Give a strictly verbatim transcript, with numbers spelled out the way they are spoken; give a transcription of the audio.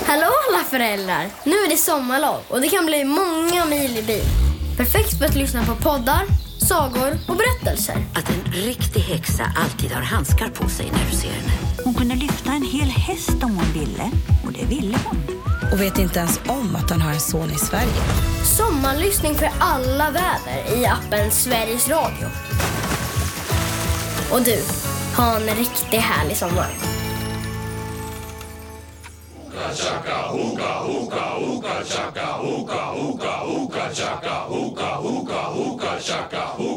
Hallå alla föräldrar! Nu är det sommarlov och det kan bli många mil i bil. Perfekt för att lyssna på poddar, sagor och berättelser. Att en riktig häxa alltid har handskar på sig när du ser henne. Hon kunde lyfta en hel häst om hon ville. Och det ville hon. Och vet inte ens om att han har en son i Sverige. Sommarlyssning för alla väder i appen Sveriges Radio. Och du, ha en riktigt härlig sommar. Chaka hookah hookah hookah chaka hookah hookah hookah chaka hookah hookah hookah chaka hookah